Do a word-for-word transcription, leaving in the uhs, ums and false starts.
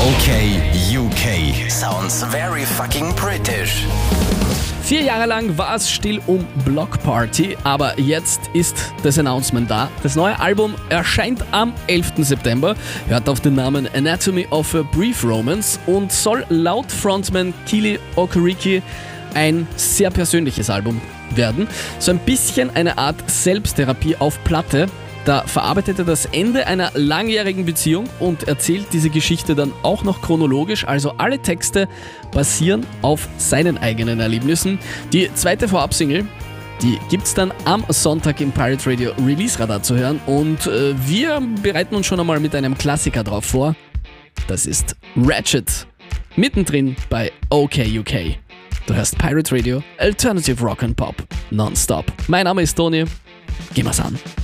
Okay, U K. Sounds very fucking British. Vier Jahre lang war es still um Block Party, aber jetzt ist das Announcement da. Das neue Album erscheint am elften September, hört auf den Namen Anatomy of a Brief Romance und soll laut Frontman Kili Okereke ein sehr persönliches Album werden. So ein bisschen eine Art Selbsttherapie auf Platte. Da verarbeitet er das Ende einer langjährigen Beziehung und erzählt diese Geschichte dann auch noch chronologisch, also alle Texte basieren auf seinen eigenen Erlebnissen. Die zweite Vorab-Single, die gibt's dann am Sonntag im Pirate Radio Release Radar zu hören und äh, wir bereiten uns schon einmal mit einem Klassiker drauf vor. Das ist Ratchet, mittendrin bei Okay U K. Du hörst Pirate Radio, Alternative Rock and Pop, nonstop. Mein Name ist Toni, geh mal's an.